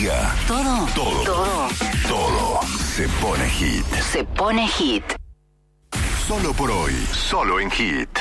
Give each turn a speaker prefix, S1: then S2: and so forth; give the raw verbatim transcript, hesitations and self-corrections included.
S1: música.
S2: Todo.
S1: Todo.
S2: Todo.
S1: Todo se pone hit.
S2: Se pone hit.
S1: Solo por hoy. Solo en Hit.